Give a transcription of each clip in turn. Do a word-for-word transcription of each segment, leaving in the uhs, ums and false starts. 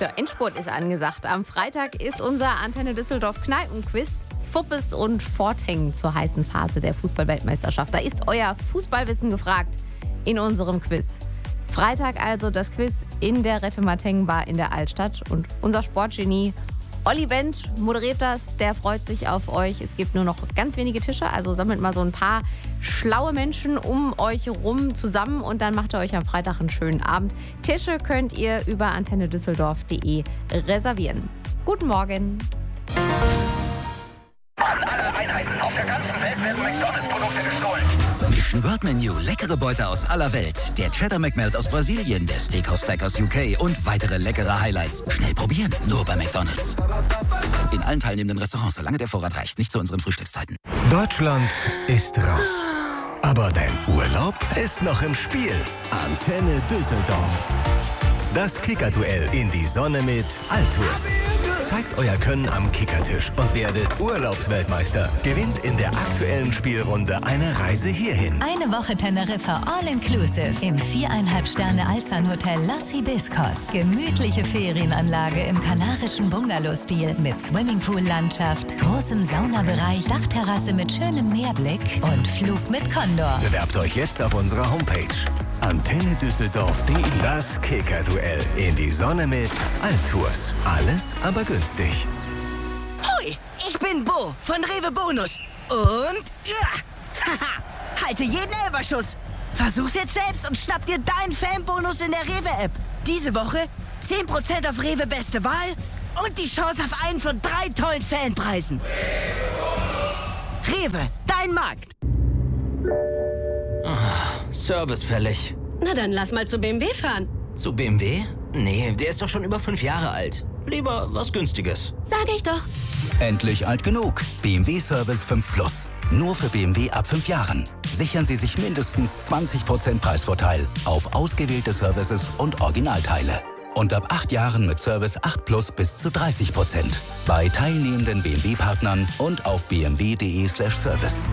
Der Endspurt ist angesagt. Am Freitag ist unser Antenne Düsseldorf Kneipenquiz. Fuppes und Forthängen zur heißen Phase der Fußball-Weltmeisterschaft. Da ist euer Fußballwissen gefragt in unserem Quiz. Freitag also das Quiz in der Rette-Marteng-Bar in der Altstadt. Und unser Sportgenie Olli Bent moderiert das. Der freut sich auf euch. Es gibt nur noch ganz wenige Tische, also sammelt mal so ein paar schlaue Menschen um euch rum zusammen und dann macht ihr euch am Freitag einen schönen Abend. Tische könnt ihr über antenne düsseldorf punkt de reservieren. Guten Morgen. An alle Einheiten auf der ganzen Welt werden McDonalds-Produkte gestohlen. Mission World Menu, leckere Beute aus aller Welt. Der Cheddar McMelt aus Brasilien, der Steakhouse Stack aus U K und weitere leckere Highlights. Schnell probieren, nur bei McDonalds. In allen teilnehmenden Restaurants, solange der Vorrat reicht, nicht zu unseren Frühstückszeiten. Deutschland ist raus. Aber dein Urlaub ist noch im Spiel. Antenne Düsseldorf. Das Kickerduell in die Sonne mit Altours. Zeigt euer Können am Kickertisch und werdet Urlaubsweltmeister. Gewinnt in der aktuellen Spielrunde eine Reise hierhin. Eine Woche Teneriffa All-Inclusive im viereinhalb Sterne Alzan-Hotel Las Hibiscos. Gemütliche Ferienanlage im kanarischen Bungalow-Stil mit Swimmingpool-Landschaft, großem Saunabereich, Dachterrasse mit schönem Meerblick und Flug mit Condor. Bewerbt euch jetzt auf unserer Homepage antenne düsseldorf punkt de. Das Kickerduell in die Sonne mit Altours. Alles aber günstig. Hoi, ich bin Bo von Rewe Bonus. Und ja, haha, halte jeden Elferschuss. Versuch's jetzt selbst und schnapp dir deinen Fanbonus in der Rewe-App. Diese Woche zehn Prozent auf Rewe Beste Wahl und die Chance auf einen von drei tollen Fanpreisen. Rewe, dein Markt. Service fällig. Na dann lass mal zu B M W fahren. Zu B M W? Nee, der ist doch schon über fünf Jahre alt. Lieber was Günstiges. Sag ich doch. Endlich alt genug. B M W Service fünf Plus. Nur für B M W ab fünf Jahren. Sichern Sie sich mindestens zwanzig Prozent Preisvorteil auf ausgewählte Services und Originalteile. Und ab acht Jahren mit Service acht Plus bis zu dreißig Prozent. Bei teilnehmenden B M W-Partnern und auf b m w punkt de slash service.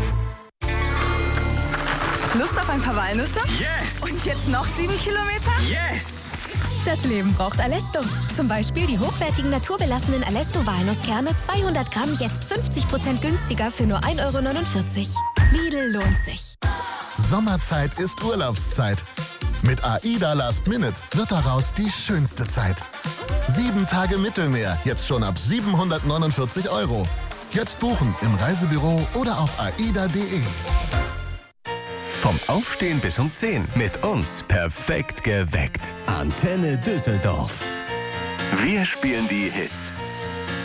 Lust auf ein paar Walnüsse? Yes! Und jetzt noch sieben Kilometer? Yes! Das Leben braucht Alesto. Zum Beispiel die hochwertigen naturbelassenen Alesto-Walnusskerne zweihundert Gramm jetzt fünfzig Prozent günstiger für nur ein Euro neunundvierzig. Lidl lohnt sich. Sommerzeit ist Urlaubszeit. Mit AIDA Last Minute wird daraus die schönste Zeit. Sieben Tage Mittelmeer, jetzt schon ab siebenhundertneunundvierzig Euro. Jetzt buchen im Reisebüro oder auf aida punkt de. Vom Aufstehen bis um zehn. Mit uns perfekt geweckt. Antenne Düsseldorf. Wir spielen die Hits.